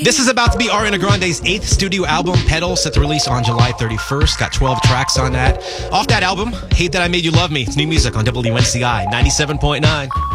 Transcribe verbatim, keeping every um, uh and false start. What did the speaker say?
This is about to be Ariana Grande's eighth studio album, Pedal, set to release on July thirty-first. Got twelve tracks on that. Off that album, Hate That I Made You Love Me. It's new music on W N C I ninety-seven point nine.